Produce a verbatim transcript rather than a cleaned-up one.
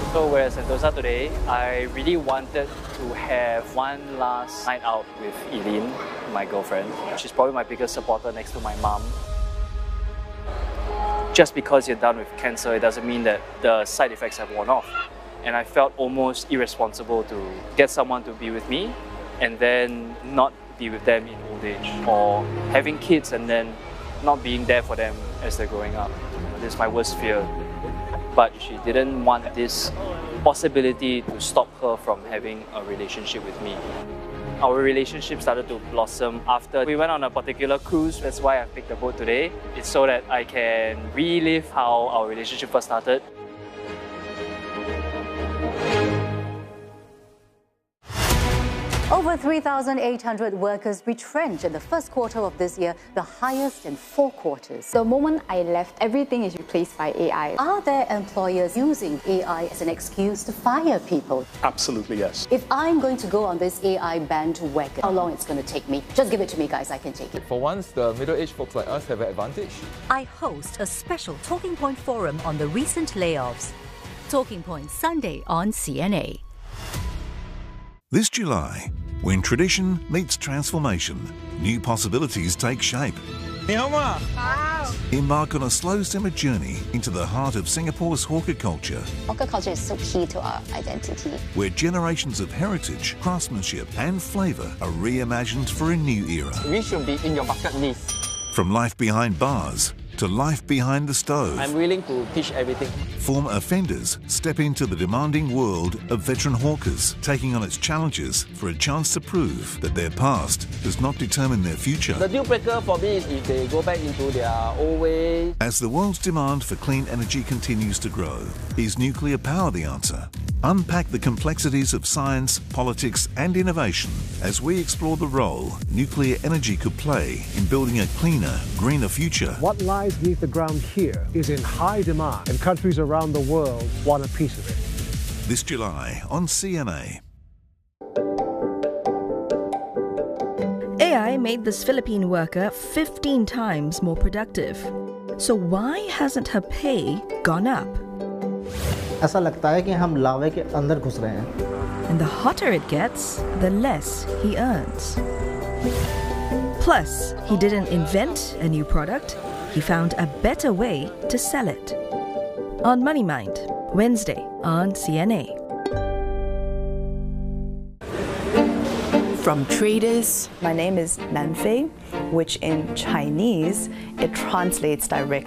So we're at Sentosa today. I really wanted to have one last night out with Eileen, my girlfriend. She's probably my biggest supporter next to my mom. Just because you're done with cancer, it doesn't mean that the side effects have worn off. And I felt almost irresponsible to get someone to be with me and then not be with them in old age, or having kids and then not being there for them as they're growing up. This is my worst fear. But she didn't want this possibility to stop her from having a relationship with me. Our relationship started to blossom after we went on a particular cruise. That's why I picked the boat today. It's so that I can relive how our relationship first started. Over three thousand eight hundred workers retrenched in the first quarter of this year, the highest in four quarters. The moment I left, everything is replaced by A I. Are there employers using A I as an excuse to fire people? Absolutely, yes. If I'm going to go on this A I bandwagon, how long it's going to take me? Just give it to me, guys. I can take it. For once, the middle-aged folks like us have an advantage. I host a special Talking Point forum on the recent layoffs. Talking Point Sunday on C N A. This July, when tradition meets transformation, new possibilities take shape. Wow. Embark on a slow simmer journey into the heart of Singapore's hawker culture. Hawker culture is so key to our identity. Where generations of heritage, craftsmanship and flavour are reimagined for a new era. We should be in your bucket list. From life behind bars to life behind the stove. I'm willing to teach everything. Former offenders step into the demanding world of veteran hawkers, taking on its challenges for a chance to prove that their past does not determine their future. The deal breaker for me is if they go back into their old way. As the world's demand for clean energy continues to grow, is nuclear power the answer? Unpack the complexities of science, politics and innovation as we explore the role nuclear energy could play in building a cleaner, greener future. What lies beneath the ground here is in high demand, and countries around the world want a piece of it. This July on C N A. A I made this Philippine worker fifteen times more productive. So why hasn't her pay gone up? ऐसा लगता है कि हम लावे के अंदर घुस रहे हैं. And the hotter it gets, the less he earns. Plus, he didn't invent a new product, he found a better way to sell it. On Money Mind, Wednesday on C N A. From traders, my name is Nanfei, which in Chinese, it translates directly